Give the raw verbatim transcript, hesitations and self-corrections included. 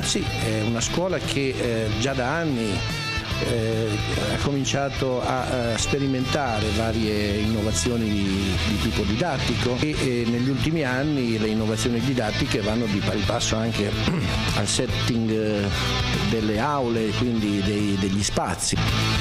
Sì, è una scuola che eh, già da anni eh, ha cominciato a, a sperimentare varie innovazioni di, di tipo didattico e, e negli ultimi anni le innovazioni didattiche vanno di pari passo anche al setting delle aule, quindi dei, degli spazi.